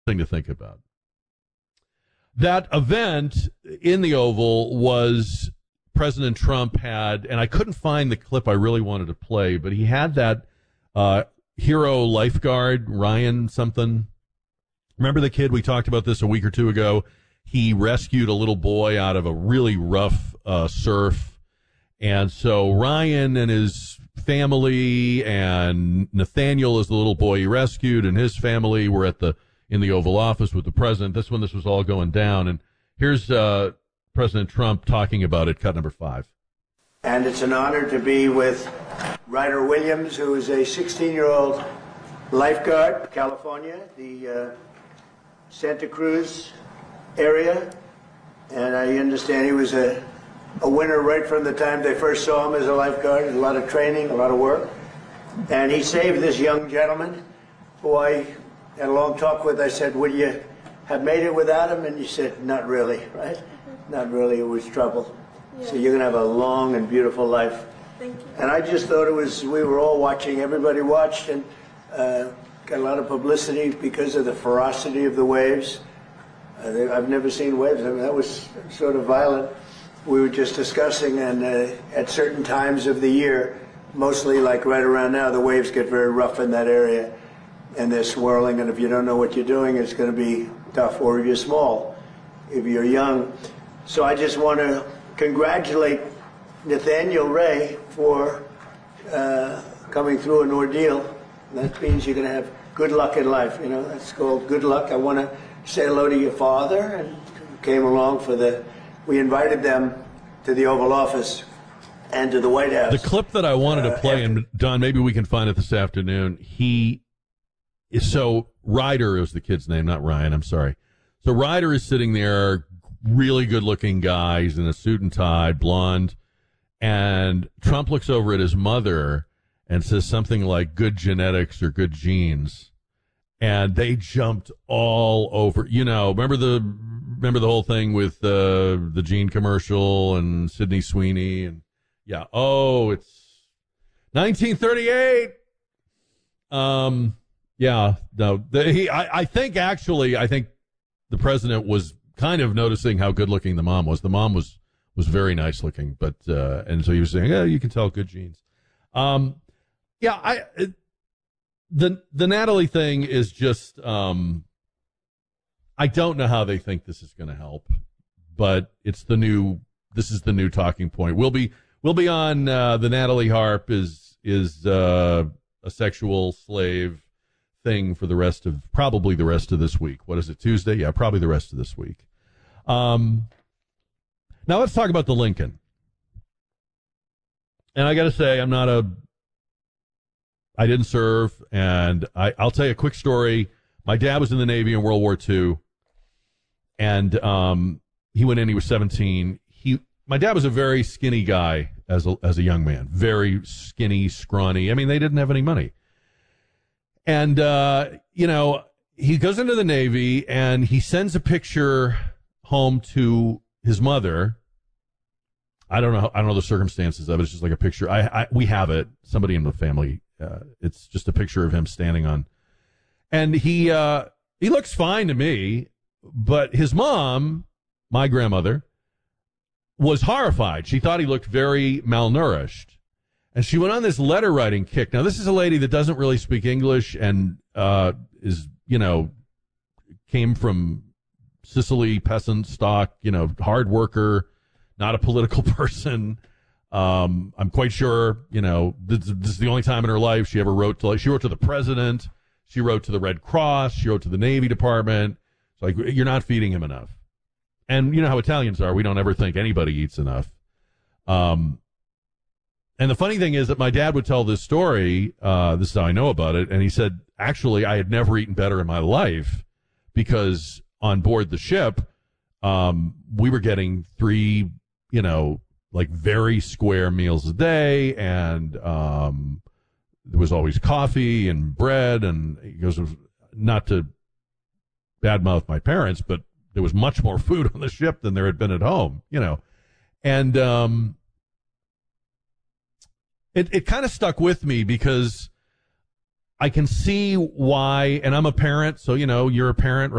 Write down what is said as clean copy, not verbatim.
thing to think about. That event in the Oval was President Trump had, and I couldn't find the clip I really wanted to play, but he had that hero lifeguard, Ryan something. Remember the kid? We talked about this a week or two ago. He rescued a little boy out of a really rough surf. And so Ryan and his family and Nathaniel is the little boy he rescued, and his family were in the Oval Office with the president. This when this was all going down. And here's President Trump talking about it, cut number 5. And it's an honor to be with Ryder Williams, who is a 16-year-old lifeguard, California, the Santa Cruz area. And I understand he was a winner right from the time they first saw him as a lifeguard. A lot of training, a lot of work. And he saved this young gentleman who I had a long talk with. I said, would you have made it without him? And he said, not really, right? Not really. It was trouble. Yeah. So you're going to have a long and beautiful life. Thank you. And I just thought we were all watching. Everybody watched and got a lot of publicity because of the ferocity of the waves. I've never seen waves. I mean, that was sort of violent. We were just discussing, and at certain times of the year, mostly like right around now, the waves get very rough in that area, and they're swirling, and if you don't know what you're doing, it's going to be tough, or if you're small, if you're young. So I just want to congratulate Nathaniel Ray for coming through an ordeal. That means you're going to have good luck in life. You know, that's called good luck. I want to say hello to your father, and came along we invited them to the Oval Office and to the White House. The clip that I wanted to play, and Don, maybe we can find it this afternoon. Ryder is the kid's name, not Ryan, I'm sorry. So Ryder is sitting there, really good-looking guy. He's in a suit and tie, blonde. And Trump looks over at his mother and says something like good genetics or good genes. And they jumped all over. You know, remember the whole thing with the gene commercial and Sydney Sweeney? And yeah, it's 1938. Yeah, no, I think the president was kind of noticing how good looking the mom was. The mom was very nice looking, but and so he was saying, yeah, you can tell good genes. The Natalie thing is just, I don't know how they think this is going to help, but this is the new talking point. We'll be on the Natalie Harp is a sexual slave thing for probably the rest of this week. What is it, Tuesday? Yeah, probably the rest of this week. Now let's talk about the Lincoln. And I got to say, I didn't serve, and I'll tell you a quick story. My dad was in the Navy in World War II, and he went in, he was 17. My dad was a very skinny guy as a young man, very skinny, scrawny. I mean, they didn't have any money. And, he goes into the Navy, and he sends a picture home to his mother. I don't know the circumstances of it. It's just like a picture. We have it. Somebody in the family. It's just a picture of him standing on. And he looks fine to me, but his mom, my grandmother, was horrified. She thought he looked very malnourished. And she went on this letter writing kick. Now, this is a lady that doesn't really speak English and came from Sicily, peasant stock, hard worker, not a political person. I'm quite sure, this is the only time in her life she ever wrote to the president. She wrote to the Red Cross. She wrote to the Navy Department. It's like, you're not feeding him enough. And you know how Italians are. We don't ever think anybody eats enough. And the funny thing is that my dad would tell this story. This is how I know about it. And he said, actually, I had never eaten better in my life because on board the ship, we were getting 3, very square meals a day. And there was always coffee and bread. And he goes, not to badmouth my parents, but there was much more food on the ship than there had been at home, And it kind of stuck with me because I can see why, and I'm a parent, so, you're a parent,